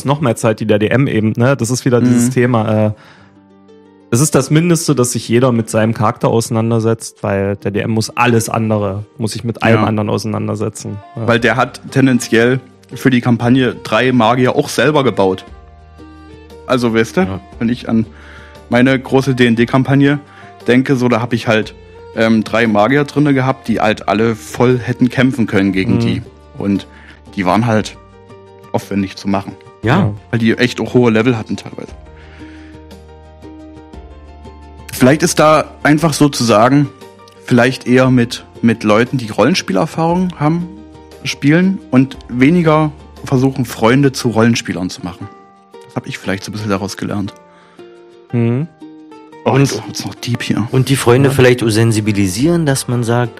noch mehr Zeit, die der DM eben, ne? Das ist wieder dieses Thema. Es ist das Mindeste, dass sich jeder mit seinem Charakter auseinandersetzt, weil der DM muss sich mit allem anderen auseinandersetzen. Ja. Weil der hat tendenziell für die Kampagne 3 Magier auch selber gebaut. Also, weißt du, wenn ich an meine große D&D-Kampagne denke, so, da habe ich halt 3 Magier drinne gehabt, die halt alle voll hätten kämpfen können gegen die. Und die waren halt aufwendig zu machen. Ja. Weil die echt auch hohe Level hatten teilweise. Vielleicht ist da einfach sozusagen, vielleicht eher mit Leuten, die Rollenspielerfahrung haben, spielen und weniger versuchen, Freunde zu Rollenspielern zu machen. Das habe ich vielleicht so ein bisschen daraus gelernt. Mhm. Oh, und jetzt wird's noch deep hier. Und die Freunde vielleicht auch sensibilisieren, dass man sagt,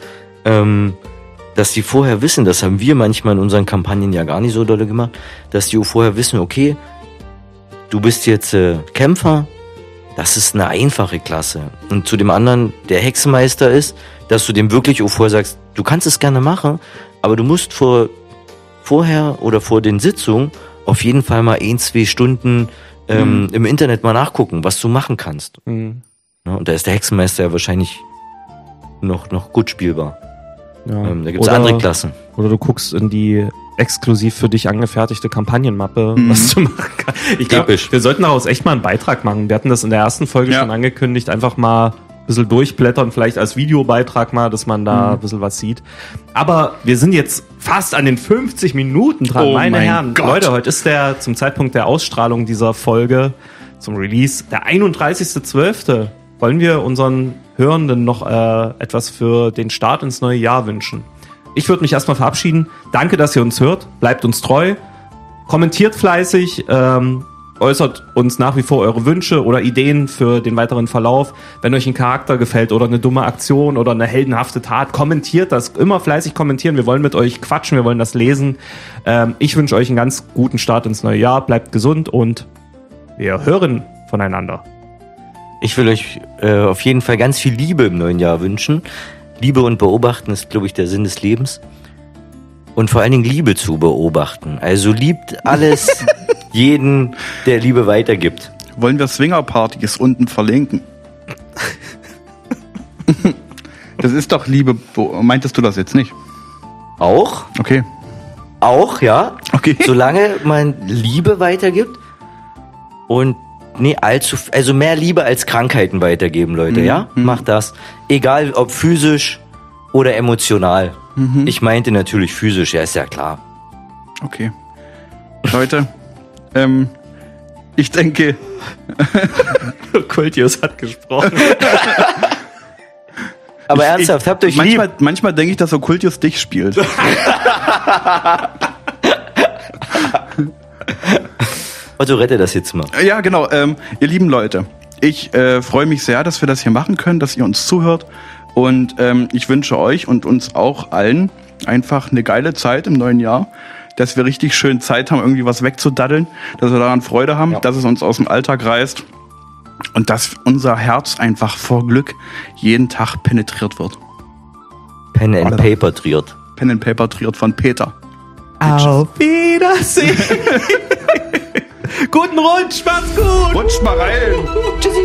dass die vorher wissen, das haben wir manchmal in unseren Kampagnen ja gar nicht so dolle gemacht, dass die auch vorher wissen, okay, du bist jetzt Kämpfer, das ist eine einfache Klasse. Und zu dem anderen, der Hexenmeister ist, dass du dem wirklich auch vorher sagst, du kannst es gerne machen, aber du musst vorher oder vor den Sitzungen auf jeden Fall mal 1-2 Stunden im Internet mal nachgucken, was du machen kannst. Mhm. Ja, und da ist der Hexenmeister ja wahrscheinlich noch gut spielbar. Ja. Da gibt's andere Klassen. Oder du guckst in die exklusiv für dich angefertigte Kampagnenmappe, was du machen kannst. Ich glaube, wir sollten daraus echt mal einen Beitrag machen. Wir hatten das in der ersten Folge schon angekündigt, einfach mal ein bisschen durchblättern, vielleicht als Videobeitrag mal, dass man da ein bisschen was sieht. Aber wir sind jetzt fast an den 50 Minuten dran, meine Herren. Gott. Leute, heute ist zum Zeitpunkt der Ausstrahlung dieser Folge, zum Release, der 31.12. Wollen wir unseren Hörenden noch etwas für den Start ins neue Jahr wünschen? Ich würde mich erstmal verabschieden. Danke, dass ihr uns hört. Bleibt uns treu. Kommentiert fleißig. Äußert uns nach wie vor eure Wünsche oder Ideen für den weiteren Verlauf. Wenn euch ein Charakter gefällt oder eine dumme Aktion oder eine heldenhafte Tat, kommentiert das. Immer fleißig kommentieren. Wir wollen mit euch quatschen. Wir wollen das lesen. Ich wünsche euch einen ganz guten Start ins neue Jahr. Bleibt gesund und wir hören voneinander. Ich will euch auf jeden Fall ganz viel Liebe im neuen Jahr wünschen. Liebe und beobachten ist, glaube ich, der Sinn des Lebens. Und vor allen Dingen Liebe zu beobachten. Also liebt alles, jeden, der Liebe weitergibt. Wollen wir Swingerpartys unten verlinken? Das ist doch Liebe. Meintest du das jetzt nicht? Auch? Okay. Auch, ja. Okay. Solange man Liebe weitergibt und also mehr Liebe als Krankheiten weitergeben, Leute, ja? Macht das. Egal, ob physisch oder emotional. Ich meinte natürlich physisch, ja, ist ja klar. Okay. Leute, ich denke... Kultius hat gesprochen. Aber ernsthaft, habt euch lieb. Manchmal denke ich, dass Occultius dich spielt. Otto, rette das jetzt mal. Ja, genau. Ihr lieben Leute, ich freue mich sehr, dass wir das hier machen können, dass ihr uns zuhört. Und ich wünsche euch und uns auch allen einfach eine geile Zeit im neuen Jahr. Dass wir richtig schön Zeit haben, irgendwie was wegzudaddeln. Dass wir daran Freude haben, dass es uns aus dem Alltag reißt. Und dass unser Herz einfach vor Glück jeden Tag penetriert wird. Pen and Paper triert. Pen and Paper triert von Peter. Auf Wiedersehen. Guten Rutsch, macht's gut. Rutscht mal rein. Tschüssi.